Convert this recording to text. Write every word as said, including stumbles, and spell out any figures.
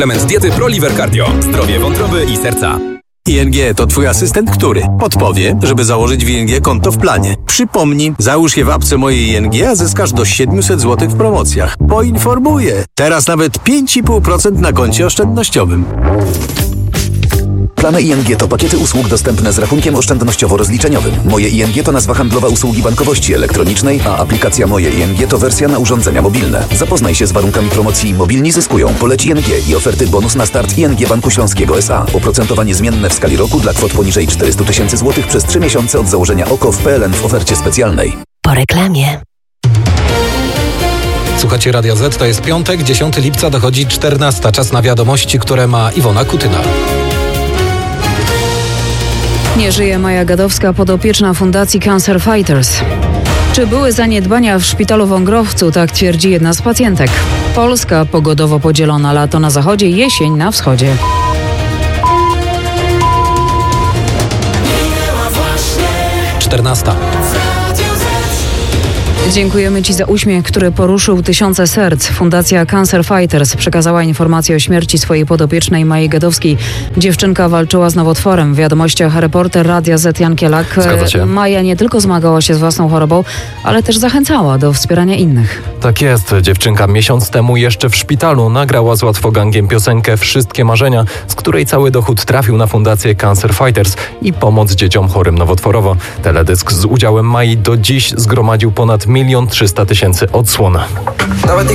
Element diety ProLiver Cardio. Zdrowie wątroby i serca. I N G to twój asystent, który podpowie, żeby założyć w I N G konto w planie. Przypomnij, załóż je w apce mojej I N G, a zyskasz do siedemset złotych w promocjach. Poinformuję. Teraz nawet pięć i pół procent na koncie oszczędnościowym. Plany I N G to pakiety usług dostępne z rachunkiem oszczędnościowo-rozliczeniowym. Moje I N G to nazwa handlowa usługi bankowości elektronicznej, a aplikacja Moje I N G to wersja na urządzenia mobilne. Zapoznaj się z warunkami promocji Mobilni zyskują. Poleć I N G i oferty bonus na start I N G Banku Śląskiego S A. Oprocentowanie zmienne w skali roku dla kwot poniżej czterysta tysięcy złotych przez trzy miesiące od założenia O K O w P L N w ofercie specjalnej. Po reklamie. Słuchacie Radia Z, to jest piątek, dziesiątego lipca, dochodzi czternasta. Czas na wiadomości, które ma Iwona Kutyna. Nie żyje Maja Gadowska, podopieczna Fundacji Cancer Fighters. Czy były zaniedbania w szpitalu w Wągrowcu? Tak twierdzi jedna z pacjentek. Polska pogodowo podzielona, lato na zachodzie, jesień na wschodzie. czternasta. Dziękujemy Ci za uśmiech, który poruszył tysiące serc. Fundacja Cancer Fighters przekazała informację o śmierci swojej podopiecznej Maji Gadowskiej. Dziewczynka walczyła z nowotworem. W wiadomościach reporter Radia Z Jan Kielak. Maja nie tylko zmagała się z własną chorobą, ale też zachęcała do wspierania innych. Tak jest. Dziewczynka miesiąc temu jeszcze w szpitalu nagrała z Łatwogangiem piosenkę Wszystkie marzenia, z której cały dochód trafił na Fundację Cancer Fighters i pomoc dzieciom chorym nowotworowo. Teledysk z udziałem Mai do dziś zgromadził ponad milion trzysta tysięcy odsłon.